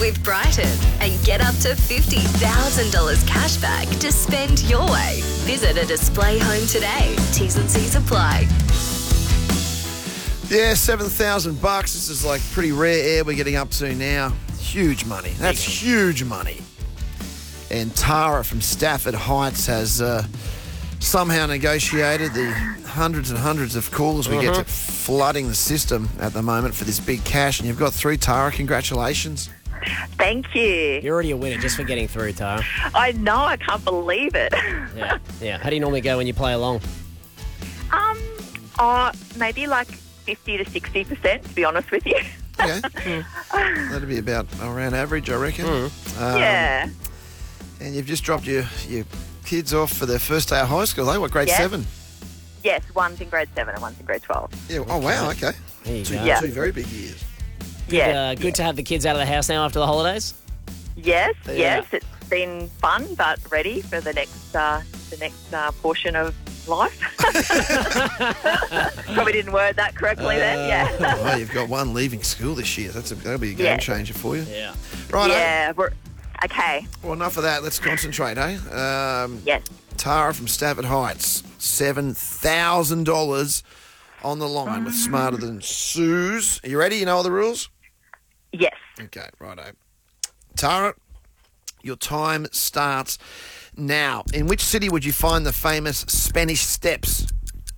with Brighton and get up to $50,000 cash back to spend your way. Visit a display home today. T's and C's apply. Yeah, $7,000. This is like pretty rare air we're getting up to now. Huge money. That's huge money. And Tara from Stafford Heights has somehow negotiated the hundreds and hundreds of calls we get to flooding the system at the moment for this big cash. And you've got through, Tara. Congratulations. Thank you. You're already a winner just for getting through, Tara. I know, I can't believe it. Yeah. How do you normally go when you play along? Maybe like 50 to 60%, to be honest with you. Okay. That'd be about around average, I reckon. Yeah. And you've just dropped your kids off for their first day of high school, eh? What, grade 7? Yes, one's in grade 7 and one's in grade 12. Yeah. Oh, wow, okay. There you go. Yeah. Two very big years. Good to have the kids out of the house now after the holidays? Yes, Yeah. it's been fun, but ready for the next portion of life. Probably didn't word that correctly then, yeah. Oh, you've got one leaving school this year. That'll be a game changer for you. Yeah. Right. Yeah, okay. Well, enough of that. Let's concentrate, eh? Yes. Tara from Stafford Heights, $7,000 on the line with Smarter Than Suze. Are you ready? You know all the rules? Yes. Okay, righto. Tara, your time starts now. In which city would you find the famous Spanish Steps?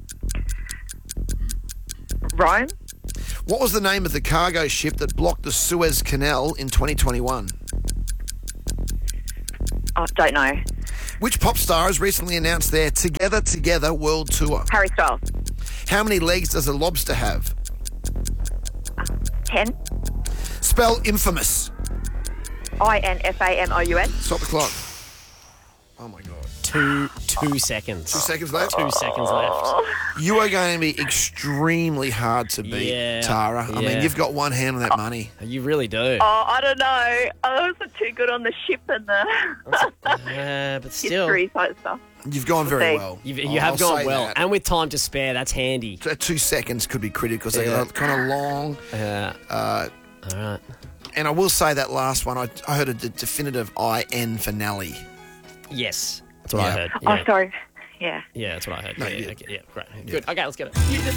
Rome? What was the name of the cargo ship that blocked the Suez Canal in 2021? I don't know. Which pop star has recently announced their Together Together World Tour? Harry Styles? How many legs does a lobster have? 10? Spell infamous. INFAMOUS? Stop the clock. Oh, my God. 2 seconds. 2 seconds left? 2 seconds left. You are going to be extremely hard to beat, Yeah, Tara. I mean, yeah. you've got one hand on that money. You really do. Oh, I don't know. I wasn't too good on the ship and the But still, history type stuff. You've gone very well. you have I'll gone say well. that. And with time to spare, that's handy. 2 seconds could be critical. So Yeah. they're kind of long. All right. And I will say that last one, I heard a definitive IN finale. Yes. That's what I Yeah. heard. Oh, Yeah. sorry. Yeah. Yeah, that's what I heard. No, yeah, yeah. okay, yeah, great. Good. Okay, let's get it. You just